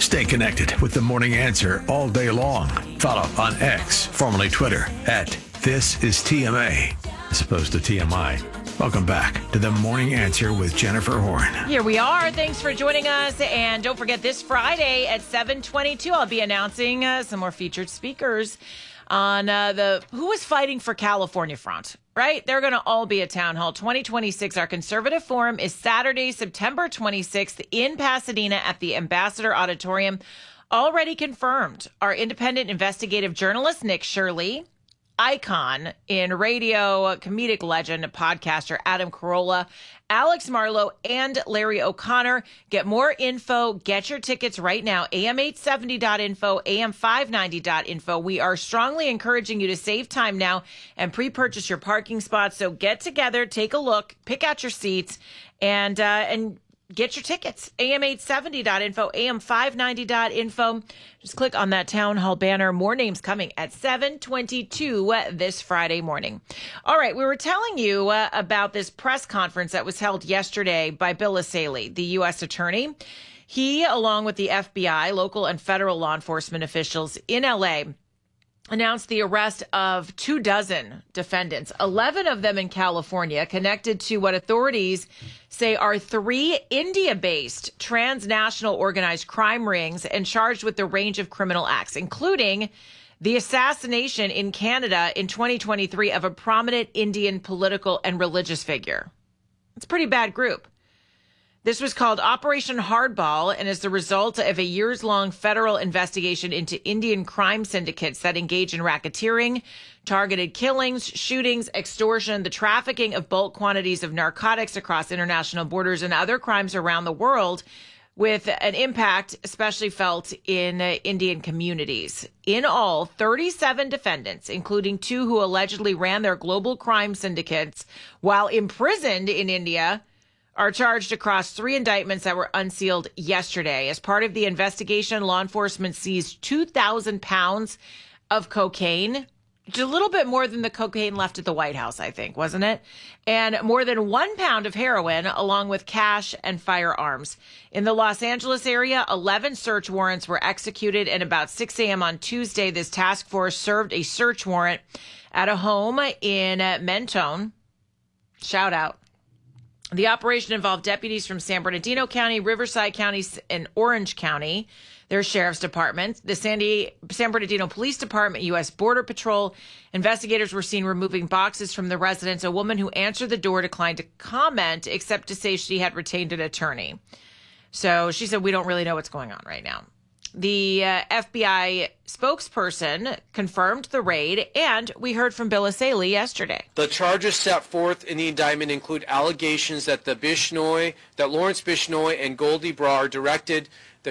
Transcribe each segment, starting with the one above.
Stay connected with The Morning Answer all day long. Follow on X, formerly Twitter, at This Is TMA, as opposed to TMI. Welcome back to The Morning Answer with Jennifer Horn. Here we are. Thanks for joining us. And don't forget, this Friday at 7:22, I'll be announcing some more featured speakers on who is fighting for California front, right? They're going to all be at Town Hall 2026. Our Conservative Forum is Saturday, September 26th in Pasadena at the Ambassador Auditorium. Already confirmed. Our independent investigative journalist, Nick Shirley, icon in radio, comedic legend, podcaster Adam Carolla, Alex Marlowe, and Larry O'Connor. Get more info. Get your tickets right now. am870.info, am590.info. We are strongly encouraging you to save time now and pre-purchase your parking spots. So get together, take a look, pick out your seats, and get your tickets. am870.info, am590.info. Just click on that town hall banner. More names coming at 7:22 this Friday morning. All right, we were telling you about this press conference that was held yesterday by Bill Essayli, the U.S. attorney. He, along with the FBI, local and federal law enforcement officials in L.A., announced the arrest of 24 defendants, 11 of them in California, connected to what authorities say are 3 India-based transnational organized crime rings and charged with a range of criminal acts, including the assassination in Canada in 2023 of a prominent Indian political and religious figure. It's a pretty bad group. This was called Operation Hardball and is the result of a years-long federal investigation into Indian crime syndicates that engage in racketeering, targeted killings, shootings, extortion, the trafficking of bulk quantities of narcotics across international borders, and other crimes around the world, with an impact especially felt in Indian communities. In all, 37 defendants, including 2 who allegedly ran their global crime syndicates while imprisoned in India, are charged across 3 indictments that were unsealed yesterday. As part of the investigation, law enforcement seized 2,000 pounds of cocaine, which is a little bit more than the cocaine left at the White House, I think, wasn't it? And more than 1 pound of heroin, along with cash and firearms. In the Los Angeles area, 11 search warrants were executed, and about 6 a.m. on Tuesday, this task force served a search warrant at a home in Mentone. Shout out. The operation involved deputies from San Bernardino County, Riverside County, and Orange County, their sheriff's departments, the San Bernardino Police Department, U.S. Border Patrol. Investigators were seen removing boxes from the residence. A woman who answered the door declined to comment, except to say she had retained an attorney. So she said, we don't really know what's going on right now. The FBI spokesperson confirmed the raid, and we heard from Bill Essayli yesterday. The charges set forth in the indictment include allegations that Lawrence Bishnoi and Goldie Brar directed the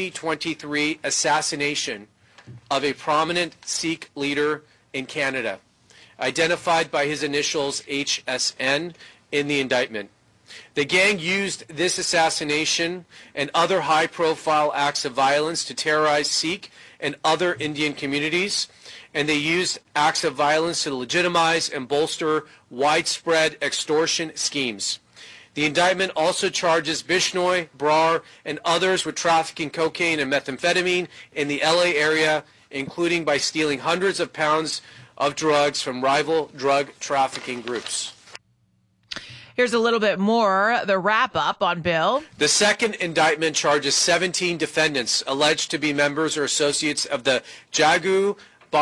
2023 assassination of a prominent Sikh leader in Canada, identified by his initials HSN in the indictment. The gang used this assassination and other high-profile acts of violence to terrorize Sikh and other Indian communities, and they used acts of violence to legitimize and bolster widespread extortion schemes. The indictment also charges Bishnoi, Brar, and others with trafficking cocaine and methamphetamine in the LA area, including by stealing hundreds of pounds of drugs from rival drug trafficking groups. Here's a little bit more, the wrap-up on Bill. The second indictment charges 17 defendants alleged to be members or associates of the Jagu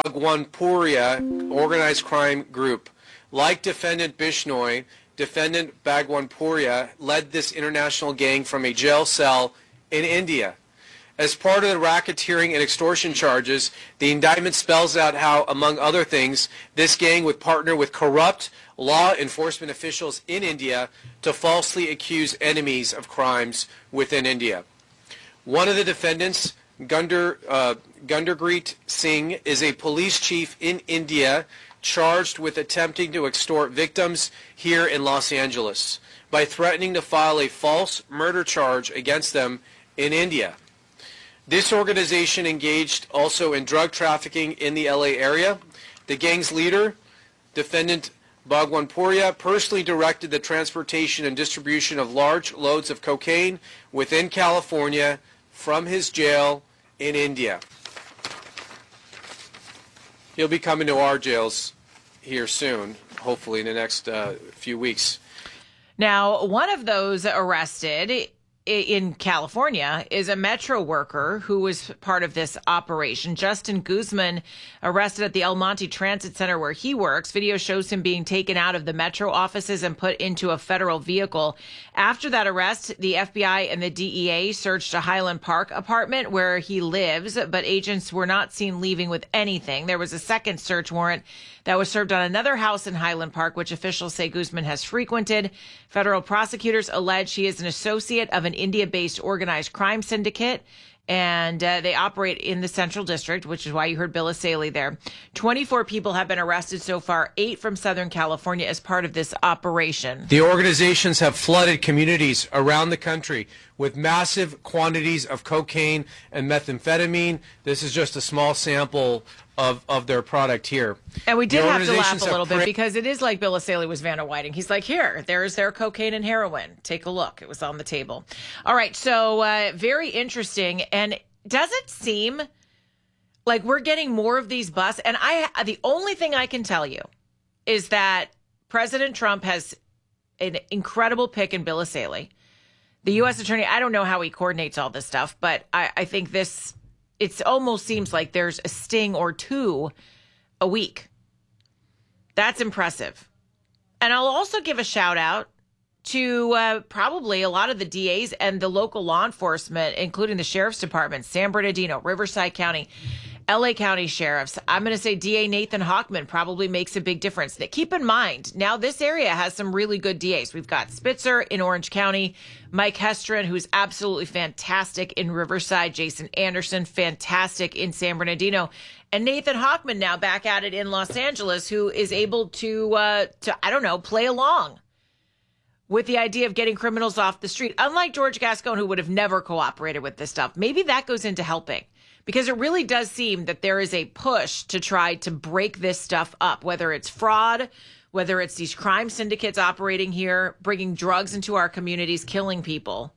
Bhagwanpuria organized crime group. Like defendant Bishnoi, defendant Bhagwanpuria led this international gang from a jail cell in India. As part of the racketeering and extortion charges, the indictment spells out how, among other things, this gang would partner with corrupt law enforcement officials in India to falsely accuse enemies of crimes within India. One of the defendants, Gunderpreet Singh, is a police chief in India charged with attempting to extort victims here in Los Angeles by threatening to file a false murder charge against them in India. This organization engaged also in drug trafficking in the LA area. The gang's leader, defendant Bhagwanpuria, personally directed the transportation and distribution of large loads of cocaine within California from his jail in India. He'll be coming to our jails here soon, hopefully in the next few weeks. Now, one of those arrested in California is a Metro worker who was part of this operation. Justin Guzman, arrested at the El Monte Transit Center where he works. Video shows him being taken out of the Metro offices and put into a federal vehicle. After that arrest, the FBI and the DEA searched a Highland Park apartment where he lives, but agents were not seen leaving with anything. There was a second search warrant that was served on another house in Highland Park, which officials say Guzman has frequented. Federal prosecutors allege he is an associate of an India-based organized crime syndicate, and they operate in the Central District, which is why you heard Bill Asaley there. 24 people have been arrested so far, 8 from Southern California as part of this operation. The organizations have flooded communities around the country with massive quantities of cocaine and methamphetamine. This is just a small sample of their product here. And we did have to laugh a little bit because it is like Bill Asaley was Vanna Whiting. He's like, here, there's their cocaine and heroin. Take a look. It was on the table. All right, so very interesting. And does it seem like we're getting more of these busts? And the only thing I can tell you is that President Trump has an incredible pick in Bill Asaley. The U.S. attorney, I don't know how he coordinates all this stuff, but I think it almost seems like there's a sting or two a week. That's impressive. And I'll also give a shout out to probably a lot of the DAs and the local law enforcement, including the sheriff's department, San Bernardino, Riverside County, LA County sheriffs. I'm going to say DA Nathan Hochman probably makes a big difference. Keep in mind, now this area has some really good DAs. We've got Spitzer in Orange County, Mike Hestron, who's absolutely fantastic in Riverside, Jason Anderson, fantastic in San Bernardino, and Nathan Hochman now back at it in Los Angeles, who is able to I don't know, play along with the idea of getting criminals off the street. Unlike George Gascon, who would have never cooperated with this stuff. Maybe that goes into helping. Because it really does seem that there is a push to try to break this stuff up, whether it's fraud, whether it's these crime syndicates operating here, bringing drugs into our communities, killing people.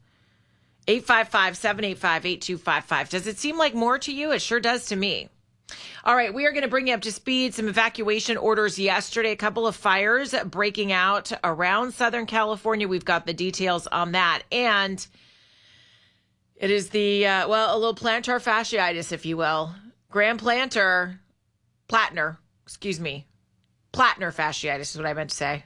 855-785-8255. Does it seem like more to you? It sure does to me. All right, we are going to bring you up to speed. Some evacuation orders yesterday, a couple of fires breaking out around Southern California. We've got the details on that. And it is a little plantar fasciitis, if you will. Platner fasciitis is what I meant to say.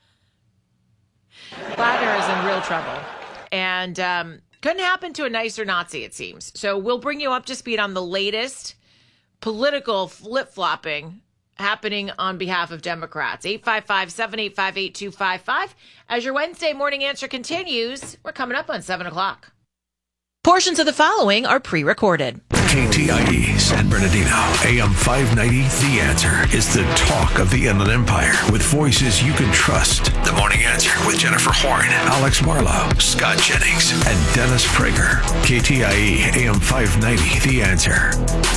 Platner is in real trouble. And couldn't happen to a nicer Nazi, it seems. So we'll bring you up to speed on the latest political flip-flopping happening on behalf of Democrats. 855-785-8255. As your Wednesday morning answer continues, we're coming up on 7 o'clock. Portions of the following are pre-recorded. KTIE San Bernardino, AM 590. The Answer is the talk of the Inland Empire with voices you can trust. The Morning Answer with Jennifer Horn, Alex Marlowe, Scott Jennings, and Dennis Prager. KTIE AM 590. The Answer.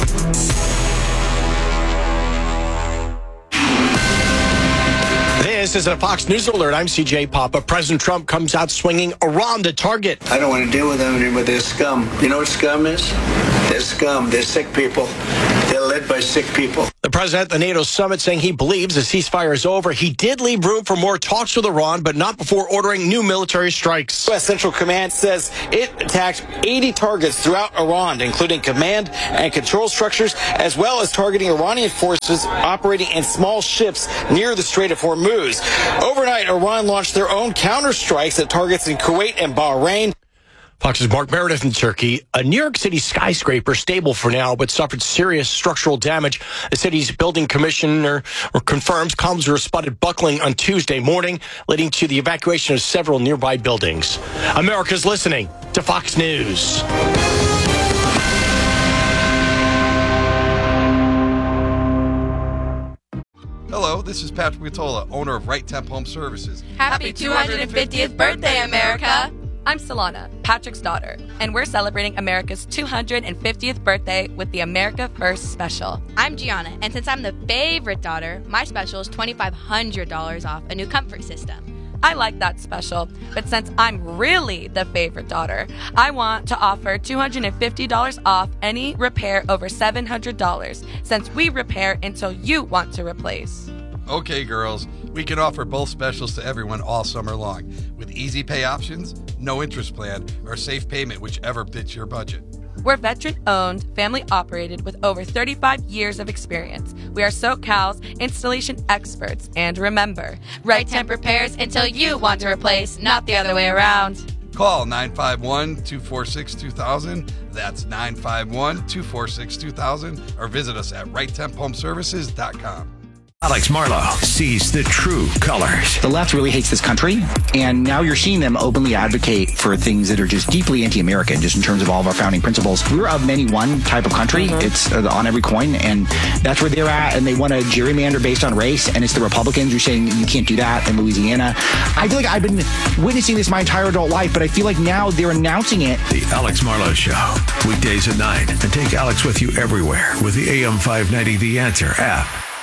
This is a Fox News Alert. I'm CJ Papa. President Trump comes out swinging Iran to target. I don't want to deal with them anymore. They're scum. You know what scum is? They're scum. They're sick people. They're led by sick people. The president at the NATO summit saying he believes the ceasefire is over. He did leave room for more talks with Iran, but not before ordering new military strikes. U.S. Central Command says it attacked 80 targets throughout Iran, including command and control structures, as well as targeting Iranian forces operating in small ships near the Strait of Hormuz. Overnight, Iran launched their own counterstrikes at targets in Kuwait and Bahrain. Fox's Mark Meredith in Turkey. A New York City skyscraper, stable for now, but suffered serious structural damage. The city's building commissioner confirms columns were spotted buckling on Tuesday morning, leading to the evacuation of several nearby buildings. America's listening to Fox News. Hello, this is Patrick Vitola, owner of Right Temp Home Services. Happy 250th birthday, America! I'm Solana, Patrick's daughter, and we're celebrating America's 250th birthday with the America First Special. I'm Gianna, and since I'm the favorite daughter, my special is $2,500 off a new comfort system. I like that special, but since I'm really the favorite daughter, I want to offer $250 off any repair over $700, since we repair until you want to replace. Okay, girls, we can offer both specials to everyone all summer long, with easy pay options, no interest plan, or safe payment, whichever fits your budget. We're veteran-owned, family-operated with over 35 years of experience. We are SoCal's installation experts. And remember, Right Temp repairs until you want to replace, not the other way around. Call 951-246-2000. That's 951-246-2000. Or visit us at RightTempHomeservices.com. Alex Marlow sees the true colors. The left really hates this country, and now you're seeing them openly advocate for things that are just deeply anti-American, just in terms of all of our founding principles. We're of many one type of country. It's on every coin, and that's where they're at, and they want to gerrymander based on race, and it's the Republicans who are saying you can't do that in Louisiana. I feel like I've been witnessing this my entire adult life, but I feel like now they're announcing it. The Alex Marlow Show, weekdays at 9, and take Alex with you everywhere with the AM 590 The Answer app.